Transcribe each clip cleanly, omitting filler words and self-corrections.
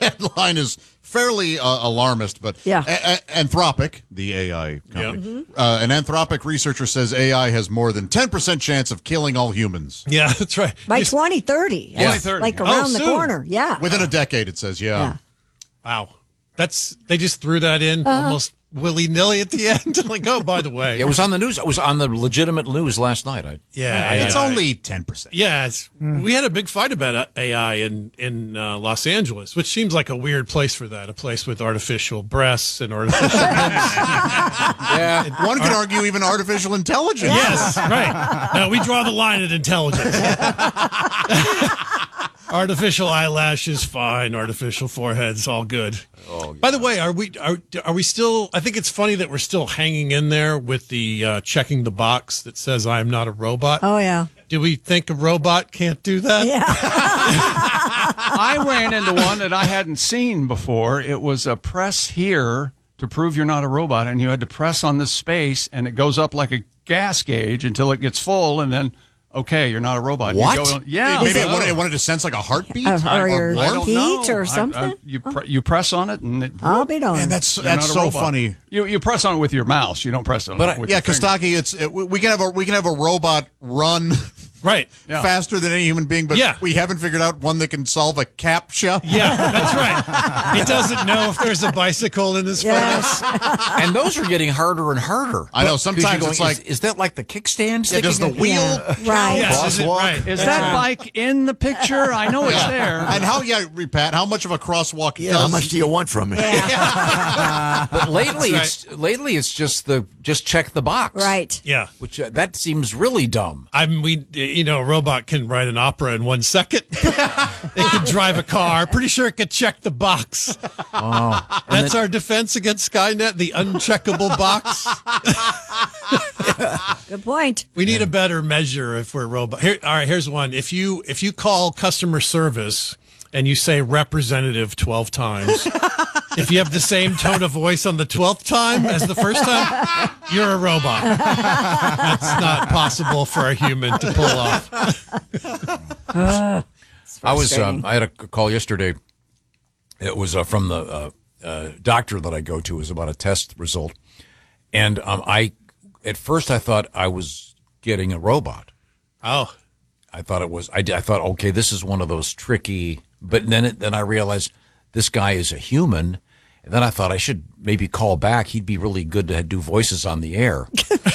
headline is fairly alarmist, but Anthropic, the AI company, an Anthropic researcher says AI has more than 10% chance of killing all humans. Yeah, that's right. By 2030. Yeah. 2030. Like around the corner. Yeah. Within a decade, it says, Wow. They just threw that in almost willy-nilly at the end. Like, oh, by the way. It was on the news. It was on the legitimate news last night. It's only 10%. Yeah, we had a big fight about AI in Los Angeles, which seems like a weird place for that, a place with artificial breasts and artificial limbs. Yeah, one can argue even artificial intelligence. Yes, right. No, we draw the line at intelligence. Artificial eyelashes, fine. Artificial foreheads, all good. Oh, yeah. By the way, are we still? I think it's funny that we're still hanging in there with the checking the box that says "I'm not a robot." Oh yeah. Do we think a robot can't do that? Yeah. I ran into one that I hadn't seen before. It was a press here to prove you're not a robot, and you had to press on this space, and it goes up like a gas gauge until it gets full, and then. Okay, you're not a robot. What? Maybe it wanted to sense like a heartbeat or your heat or I something. You press on it, and I'll be done. And that's so funny. You press on it with your mouse. You don't press on it with your finger. Kostaki, we can have a robot run. Right. Faster than any human being, but we haven't figured out one that can solve a CAPTCHA. Yeah, that's right. It doesn't know if there's a bicycle in this place. And those are getting harder and harder. I know. Sometimes it's like... Is that like the kickstand? Yeah, does the wheel... Right. Yes, crosswalk. Is that bike in the picture? I know it's there. And Pat, how much of a crosswalk does... how much do you want from me? But lately, it's just check the box. Right. Yeah. Which that seems really dumb. A robot can write an opera in 1 second. It can drive a car. Pretty sure it could check the box. Oh, That's our defense against Skynet, the uncheckable box. Good point. We need a better measure if we're robot. Here's one. If you call customer service and you say representative 12 times, if you have the same tone of voice on the 12th time as the first time, you're a robot. That's not possible for a human to pull off. I had a call yesterday. It was from the doctor that I go to. It was about a test result. And at first I thought I was getting a robot. Oh. I thought it was. I thought, okay, this is one of those tricky. But then I realized this guy is a human, and then I thought I should maybe call back. He'd be really good to do voices on the air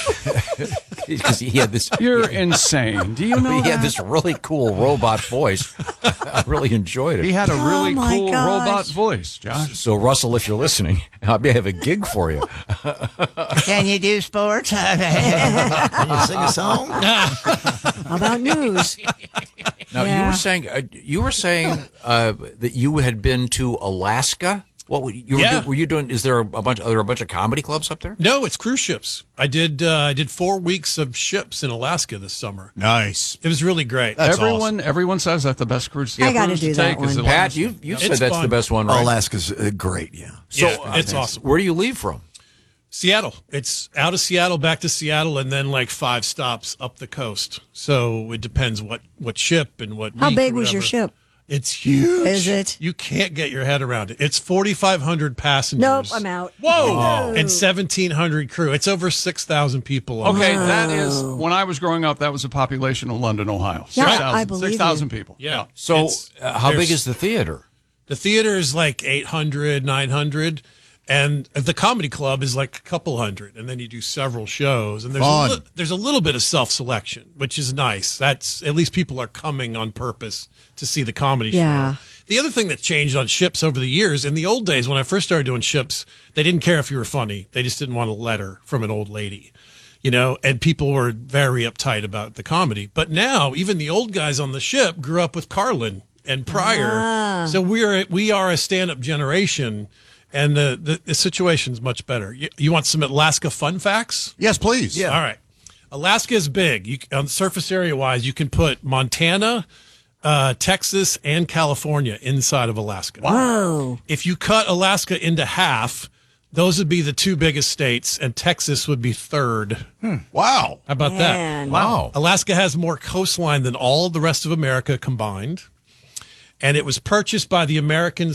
because he had this. You're insane. Do you know he had this really cool robot voice? I really enjoyed it. He had a really cool gosh. robot voice, Josh. So Russell, if you're listening, I may have a gig for you. Can you do sports? Can you sing a song? How about news? Now you were saying that you had been to Alaska. What were you doing? Is there a bunch of comedy clubs up there? No, it's cruise ships. I did 4 weeks of ships in Alaska this summer. Nice. It was really great. Everyone says that's the best cruise. I got to do that one. Pat, you said that's fun. the best one, right? Alaska's great. Yeah. So it's awesome. Where do you leave from? Seattle. It's out of Seattle, back to Seattle, and then like 5 stops up the coast. So it depends what ship and what. How week big or was your whatever. ship? It's huge. Is it? You can't get your head around it. It's 4,500 passengers. Nope, I'm out. Whoa! Oh. And 1,700 crew. It's over 6,000 people. On Okay, board. that is, when I was growing up, that was the population of London, Ohio. Yeah, I believe 6,000 people. Yeah. So how big is the theater? The theater is like 800, 900. And the comedy club is like a couple hundred, and then you do several shows, and there's a little bit of self-selection, which is nice. That's at least people are coming on purpose to see the comedy show. The other thing that changed on ships over the years, in the old days when I first started doing ships, they didn't care if you were funny. They just didn't want a letter from an old lady, and people were very uptight about the comedy. But now, even the old guys on the ship grew up with Carlin and Pryor, so we are a stand-up generation. And the situation's much better. You want some Alaska fun facts? Yes, please. Yeah. All right. Alaska is big. On surface area-wise, you can put Montana, Texas, and California inside of Alaska. Whoa. If you cut Alaska into half, those would be the 2 biggest states, and Texas would be third. Wow. How about Man. that? Wow. Alaska has more coastline than all the rest of America combined. And it was purchased by the American